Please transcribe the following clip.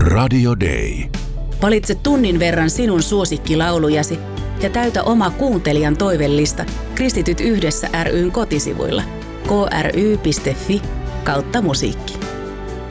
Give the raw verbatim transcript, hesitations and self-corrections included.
Radio Day. Valitse tunnin verran sinun suosikkilaulujasi ja täytä oma kuuntelijan toivellista Kristityt yhdessä ry:n kotisivuilla k r y piste f i kautta musiikki.